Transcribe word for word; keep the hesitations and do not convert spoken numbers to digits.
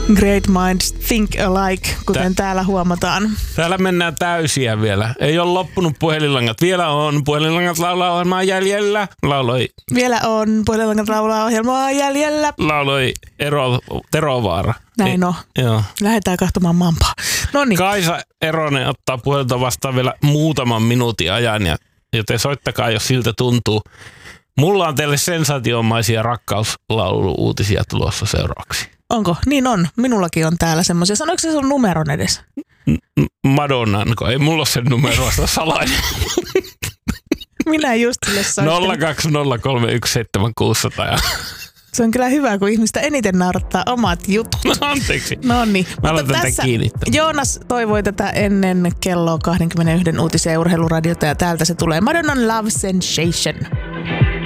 Great minds think alike, kuten Tä- täällä huomataan. Täällä mennään täysiä vielä. Ei ole loppunut puhelinlangat. Vielä on puhelinlangat laulaa ohjelmaa jäljellä. Lauloi. Vielä on puhelinlangat laulaa ohjelmaa jäljellä. Lauloi Ero, Terovaara. Näin on. Joo. Lähdetään katsomaan Mampaa. Noniin. Kaisa Eronen ottaa puhelinta vastaan vielä muutaman minuutin ajan, ja, joten soittakaa, jos siltä tuntuu. Mulla on teille sensaatiomaisia rakkauslaulu-uutisia tulossa seuraavaksi. Onko? Niin on. Minullakin on täällä semmoisia. Sanoiko se sun numeron edes? Madonnan, kun ei mulla ole sen numeroista salainen. Minä just sille soittelin. nolla kaksi nolla kolme yksi seitsemän kuusi nolla nolla. Se on kyllä hyvä, kun ihmistä eniten naurattaa omat jutut. No anteeksi. No niin. Mä laitan tämän kiinni. Joonas toivoi tätä ennen kello kaksikymmentäyksi uutisia ja urheiluradiota, ja täältä se tulee. Madonnan Love Sensation.